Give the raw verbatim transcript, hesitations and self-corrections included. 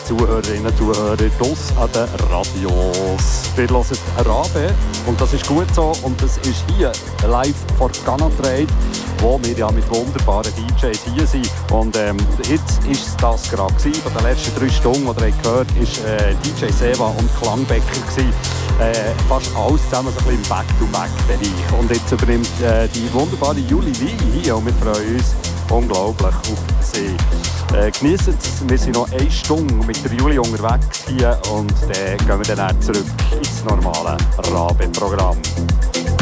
Zuhörerinnen und Zuhörer draussen an den Radios. Wir hören Rabe und das ist gut so. Und das ist hier live vor Ghana Trade, wo wir ja mit wunderbaren D Js hier sind. Und ähm, jetzt war es das gerade gewesen. Von den letzten drei Stunden, die ihr gehört habt, war äh, D J Seva und Klangbecker gewesen. Äh, fast alles zusammen so ein bisschen im Back-to-Back-Bereich. Und jetzt übernimmt äh, die wunderbare Julie Lee hier und wir freuen uns unglaublich auf sie. Äh, Geniessen es, wir sind noch eine Stunde mit der Julie unterwegs hier und dann gehen wir dann zurück ins normale Rabe-Programm.